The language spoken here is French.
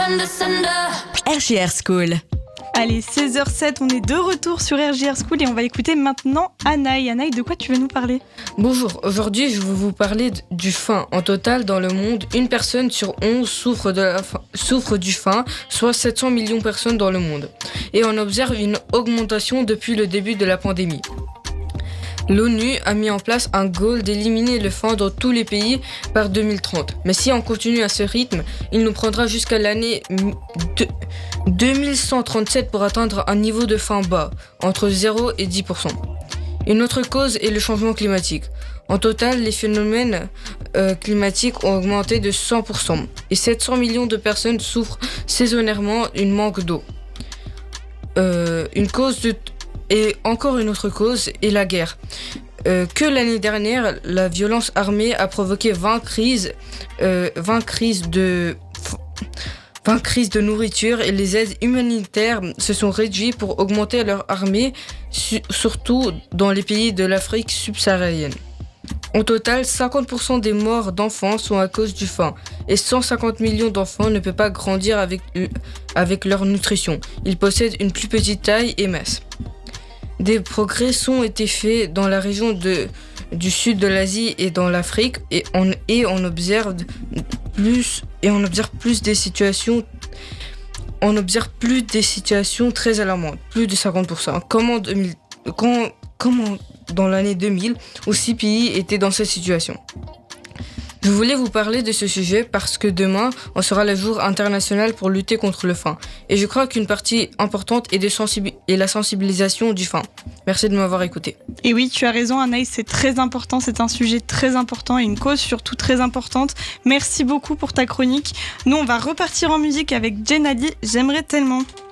RJR School. Allez, 16h07, on est de retour sur RJR School et on va écouter maintenant Anaï. Anaï, de quoi tu veux nous parler ? Bonjour, aujourd'hui je vais vous parler du faim. En total, dans le monde, une personne sur 11 souffre du faim, soit 700 millions de personnes dans le monde. Et on observe une augmentation depuis le début de la pandémie. L'ONU a mis en place un goal d'éliminer le faim dans tous les pays par 2030. Mais si on continue à ce rythme, il nous prendra jusqu'à l'année 2137 pour atteindre un niveau de faim bas, entre 0 et 10%. Une autre cause est le changement climatique. En total, les phénomènes climatiques ont augmenté de 100% et 700 millions de personnes souffrent saisonnièrement d'un manque d'eau. Et encore une autre cause est la guerre. Que l'année dernière, la violence armée a provoqué 20 crises de nourriture et les aides humanitaires se sont réduites pour augmenter leur armée, surtout dans les pays de l'Afrique subsaharienne. Au total, 50% des morts d'enfants sont à cause du faim et 150 millions d'enfants ne peuvent pas grandir avec leur nutrition. Ils possèdent une plus petite taille et masse. Des progrès ont été faits dans la région du sud de l'Asie et dans l'Afrique et on observe plus des situations très alarmantes, plus de 50%. Comme dans l'année 2000 où 6 pays étaient dans cette situation. Je voulais vous parler de ce sujet parce que demain, on sera le jour international pour lutter contre le faim. Et je crois qu'une partie importante est la sensibilisation du faim. Merci de m'avoir écouté. Et oui, tu as raison Anaïs, c'est très important, c'est un sujet très important et une cause surtout très importante. Merci beaucoup pour ta chronique. Nous, on va repartir en musique avec Jenadi, J'aimerais tellement.